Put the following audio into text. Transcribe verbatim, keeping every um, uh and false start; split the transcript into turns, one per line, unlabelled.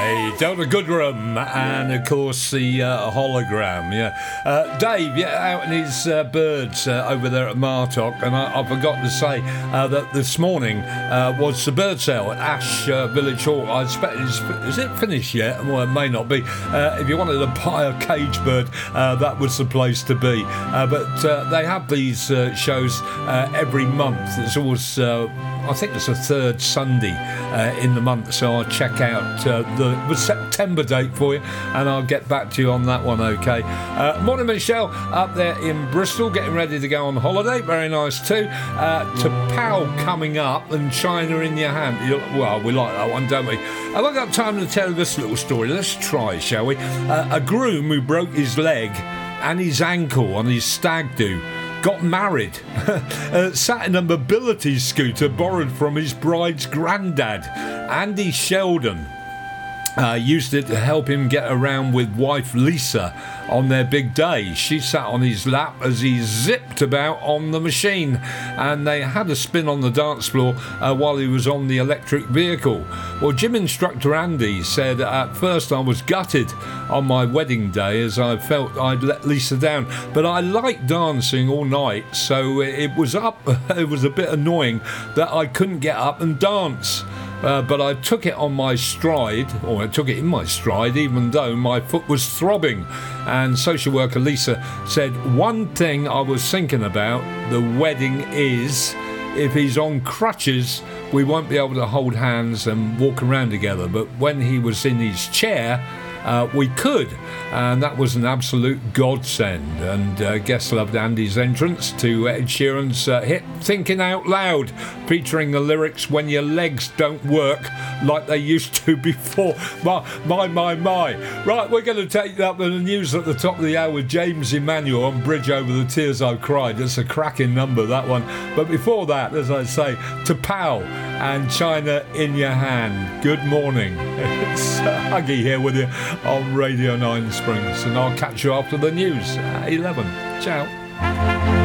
Hey, Delta Goodrum, and of course the uh, hologram. Yeah, uh, Dave, yeah, out in his uh, birds uh, over there at Martock, and I, I forgot to say uh, that this morning uh, was the bird sale at Ash uh, Village Hall. I expect is, is it finished yet? Well, it may not be. Uh, if you wanted to buy a cage bird, uh, that was the place to be. Uh, but uh, they have these uh, shows uh, every month. It's always. Uh, I think it's the third Sunday uh, in the month, so I'll check out uh, the, the September date for you, and I'll get back to you on that one, okay? Uh, morning, Michelle, up there in Bristol, getting ready to go on holiday. Very nice too. Uh, to Pal coming up and China in your hand. You're, well, we like that one, don't we? I've not got time to tell this little story. Let's try, shall we? Uh, a groom who broke his leg and his ankle on his stag do got married, uh, sat in a mobility scooter borrowed from his bride's granddad. Andy Sheldon uh, used it to help him get around with wife Lisa on their big day. She sat on his lap as he zipped about on the machine, and they had a spin on the dance floor uh, while he was on the electric vehicle. Well, gym instructor Andy said, at first I was gutted on my wedding day as I felt I'd let Lisa down, but I liked dancing all night, so it was up. It was a bit annoying that I couldn't get up and dance. Uh, but I took it on my stride, or I took it in my stride, even though my foot was throbbing. And social worker Lisa said, one thing I was thinking about the wedding is, if he's on crutches, we won't be able to hold hands and walk around together. But when he was in his chair, Uh, we could, and that was an absolute godsend. And uh, guests loved Andy's entrance to Ed Sheeran's uh, hit Thinking Out Loud, featuring the lyrics, when your legs don't work like they used to before. My, my, my, my. Right, we're going to take up the news at the top of the hour with James Emmanuel on Bridge Over the Tears I've Cried. It's a cracking number, that one. But before that, as I say, to Pal and China in Your Hand. Good morning. It's uh, Huggy here with you on Radio nine Springs, and I'll catch you after the news at eleven. Ciao.